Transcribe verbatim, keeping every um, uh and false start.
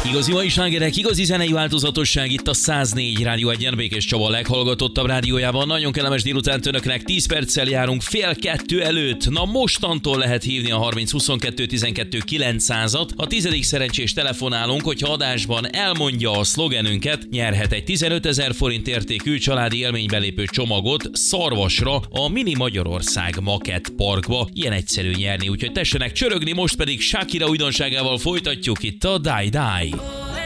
Igazi mai slágerek, igazi zenei változatosság itt a száz négy Rádió egyen, Békés Csaba leghallgatottabb rádiójában. Nagyon kellemes délután önöknek, tíz perccel járunk fél kettő előtt. Na mostantól lehet hívni a harminc huszonkettő tizenkettő kilencszázat. A tizedik szerencsés telefonálunk, hogyha adásban elmondja a szlogenünket, nyerhet egy tizenötezer forint értékű családi élménybelépő csomagot Szarvasra, a Mini Magyarország Makett Parkba. Ilyen egyszerű nyerni, úgyhogy tessenek csörögni, most pedig Shakira újdonságával folytatjuk itt a Die Die.